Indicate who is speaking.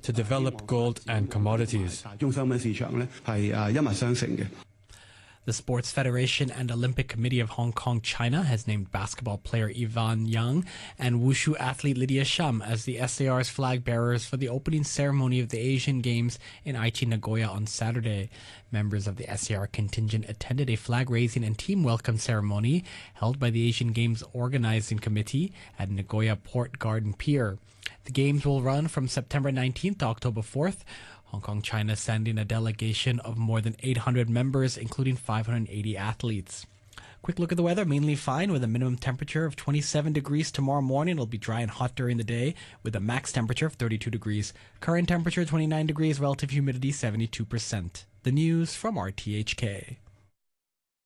Speaker 1: to develop gold and commodities.
Speaker 2: The Sports Federation and Olympic Committee of Hong Kong, China has named basketball player Ivan Yang and wushu athlete Lydia Shum as the SAR's flag bearers for the opening ceremony of the Asian Games in Aichi, Nagoya on Saturday. Members of the SAR contingent attended a flag-raising and team welcome ceremony held by the Asian Games Organizing Committee at Nagoya Port Garden Pier. The Games will run from September 19th to October 4th. Hong Kong, China sending a delegation of more than 800 members, including 580 athletes. Quick look at the weather, mainly fine with a minimum temperature of 27 degrees tomorrow morning. It'll be dry and hot during the day with a max temperature of 32 degrees. Current temperature 29 degrees, relative humidity 72%. The news from RTHK.